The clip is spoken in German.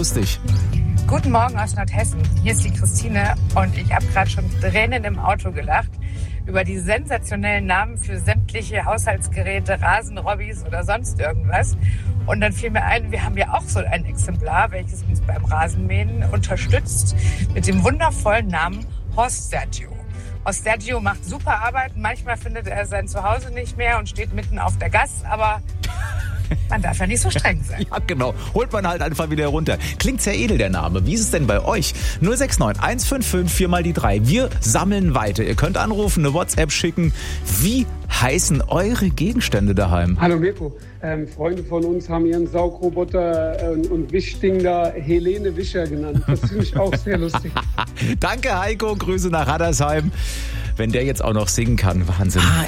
grüß dich. Guten Morgen aus Nordhessen. Hier ist die Christine und ich habe gerade schon Tränen im Auto gelacht über die sensationellen Namen für sämtliche Haushaltsgeräte, Rasenrobbys oder sonst irgendwas. Und dann fiel mir ein, wir haben ja auch so ein Exemplar, welches uns beim Rasenmähen unterstützt, mit dem wundervollen Namen Horst Sergio. Horst Sergio macht super Arbeit. Manchmal findet er sein Zuhause nicht mehr und steht mitten auf der Gasse, aber man darf ja nicht so streng sein. Ja, genau. Holt man halt einfach wieder runter. Klingt sehr edel, der Name. Wie ist es denn bei euch? 069 155 4 mal die 3. Wir sammeln weiter. Ihr könnt anrufen, eine WhatsApp schicken. Wie heißen eure Gegenstände daheim? Hallo Mirko. Freunde von uns haben ihren Saugroboter und Wischding da Helene Wischer genannt. Das finde ich auch sehr lustig. Danke Heiko, Grüße nach Hattersheim. Wenn der jetzt auch noch singen kann, Wahnsinn.